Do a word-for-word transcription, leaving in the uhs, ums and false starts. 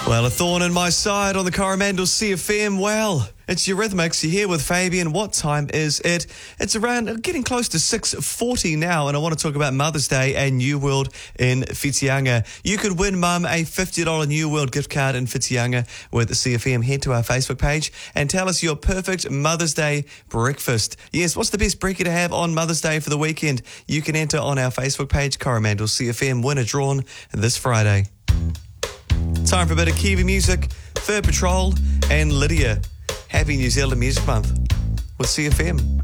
Well, a thorn in my side on the Coromandel C F M. Well, it's Eurythmics. You're here with Fabian. What time is it? It's around getting close to six forty now, and I want to talk about Mother's Day and New World in Whitianga. You could win Mum a fifty dollars New World gift card in Whitianga with the C F M. Head to our Facebook page and tell us your perfect Mother's Day breakfast. Yes, what's the best brekkie to have on Mother's Day for the weekend? You can enter on our Facebook page, Coromandel C F M. Winner drawn this Friday. Time for a bit of Kiwi music, Fur Patrol and Lydia. Happy New Zealand Music Month with C F M.